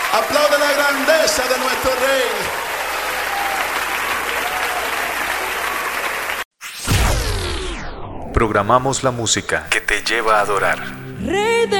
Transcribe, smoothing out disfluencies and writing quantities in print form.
Aplaude la grandeza de nuestro rey. Programamos la música que te lleva a adorar.